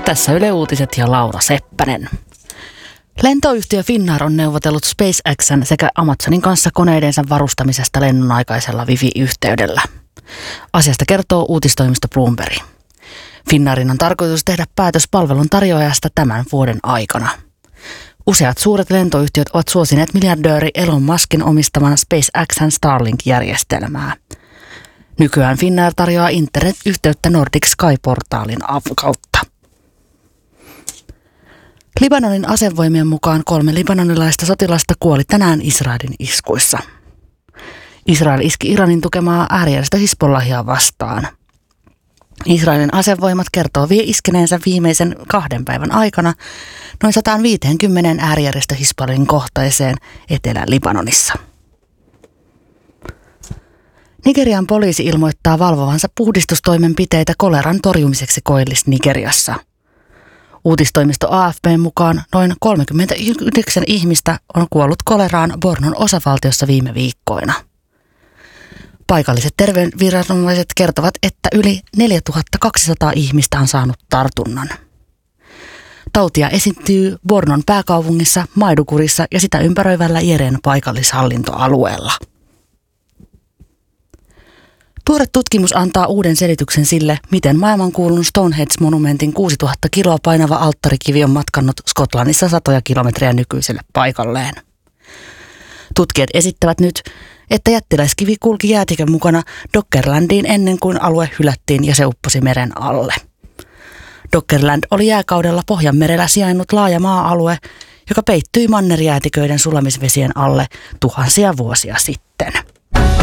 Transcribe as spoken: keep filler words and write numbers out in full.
Tässä Yle Uutiset ja Laura Seppänen. Lentoyhtiö Finnair on neuvotellut SpaceXn sekä Amazonin kanssa koneidensa varustamisesta lennon aikaisella Wi-Fi-yhteydellä. Asiasta kertoo uutistoimisto Bloomberg. Finnairin on tarkoitus tehdä päätös palvelun tarjoajasta tämän vuoden aikana. Useat suuret lentoyhtiöt ovat suosineet miljardööri Elon Muskin omistaman SpaceXn Starlink-järjestelmää. Nykyään Finnair tarjoaa internet-yhteyttä Nordic Sky-portaalin kautta. Libanonin asevoimien mukaan kolme libanonilaista sotilasta kuoli tänään Israelin iskuissa. Israel iski Iranin tukemaa äärijärjestö Hizbollahia vastaan. Israelin asevoimat kertoo vie iskeneensä viimeisen kahden päivän aikana noin sata viisikymmentä äärijärjestö Hizbollahin kohteeseen Etelä-Libanonissa. Nigerian poliisi ilmoittaa valvovansa puhdistustoimenpiteitä koleran torjumiseksi Koillis-Nigeriassa. Uutistoimisto A F P:n mukaan noin kolmekymmentäyhdeksän ihmistä on kuollut koleraan Bornon osavaltiossa viime viikkoina. Paikalliset terveysviranomaiset kertovat, että yli neljätuhattakaksisataa ihmistä on saanut tartunnan. Tautia esiintyy Bornon pääkaupungissa, Maidukurissa ja sitä ympäröivällä Jeren paikallishallintoalueella. Tuore tutkimus antaa uuden selityksen sille, miten maailmankuulun Stonehenge-monumentin kuusituhatta kiloa painava alttarikivi on matkannut Skotlannissa satoja kilometrejä nykyiselle paikalleen. Tutkijat esittävät nyt, että jättiläiskivi kulki jäätikön mukana Doggerlandiin ennen kuin alue hylättiin ja se upposi meren alle. Doggerland oli jääkaudella Pohjanmerellä sijainnut laaja maa-alue, joka peittyi mannerjäätiköiden sulamisvesien alle tuhansia vuosia sitten.